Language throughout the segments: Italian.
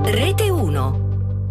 Rete 1.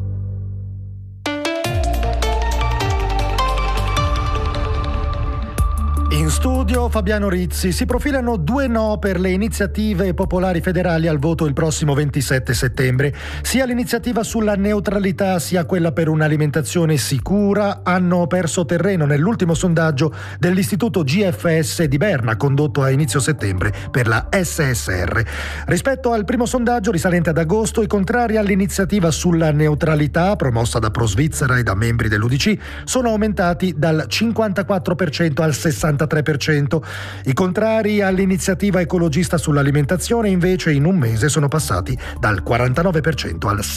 In studio Fabiano Rizzi. Si profilano 2 no per le iniziative popolari federali al voto il prossimo 27 settembre. Sia l'iniziativa sulla neutralità sia quella per un'alimentazione sicura hanno perso terreno nell'ultimo sondaggio dell'istituto GFS di Berna condotto a inizio settembre per la SSR. Rispetto al primo sondaggio risalente ad agosto, i contrari all'iniziativa sulla neutralità promossa da Pro Svizzera e da membri dell'UDC sono aumentati dal 54% al 63%. I contrari all'iniziativa ecologista sull'alimentazione invece in un mese sono passati dal 49% al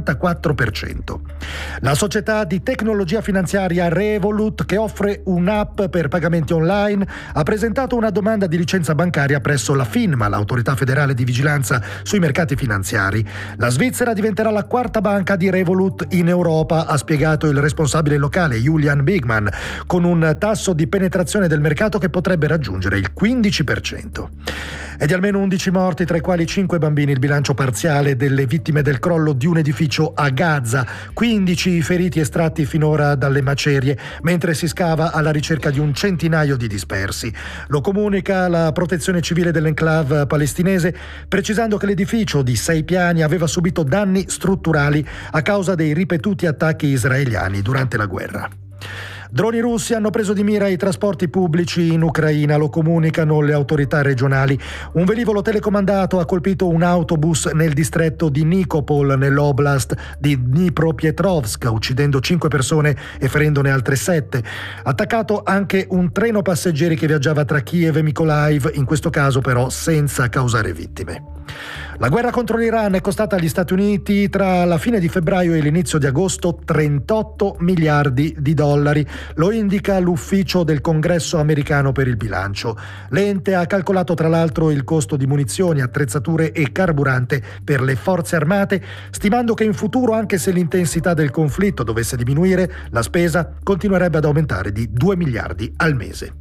64%. La società di tecnologia finanziaria Revolut, che offre un'app per pagamenti online, ha presentato una domanda di licenza bancaria presso la FINMA, l'autorità federale di vigilanza sui mercati finanziari. La Svizzera diventerà la 4ª banca di Revolut in Europa, ha spiegato il responsabile locale Julian Bigman, con un tasso di penetrazione del mercato che potrebbe raggiungere il 15%. E di almeno 11 morti, tra i quali 5 bambini, il bilancio parziale delle vittime del crollo di un edificio a Gaza, 15 i feriti estratti finora dalle macerie, mentre si scava alla ricerca di un centinaio di dispersi. Lo comunica la protezione civile dell'enclave palestinese, precisando che l'edificio di 6 piani aveva subito danni strutturali a causa dei ripetuti attacchi israeliani durante la guerra. Droni russi hanno preso di mira i trasporti pubblici in Ucraina, lo comunicano le autorità regionali. Un velivolo telecomandato ha colpito un autobus nel distretto di Nikopol, nell'oblast di Dnipropetrovsk, uccidendo 5 persone e ferendone altre 7. Attaccato anche un treno passeggeri che viaggiava tra Kiev e Mykolaiv, in questo caso però senza causare vittime. La guerra contro l'Iran è costata agli Stati Uniti tra la fine di febbraio e l'inizio di agosto 38 miliardi di dollari, lo indica l'ufficio del Congresso americano per il bilancio. L'ente ha calcolato tra l'altro il costo di munizioni, attrezzature e carburante per le forze armate, stimando che in futuro, anche se l'intensità del conflitto dovesse diminuire, la spesa continuerebbe ad aumentare di 2 miliardi al mese.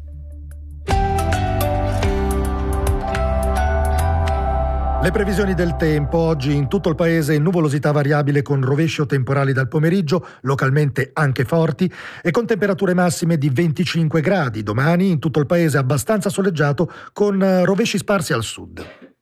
Le previsioni del tempo: oggi in tutto il paese nuvolosità variabile con rovescio temporali dal pomeriggio, localmente anche forti, e con temperature massime di 25 gradi. Domani in tutto il paese abbastanza soleggiato con rovesci sparsi al sud.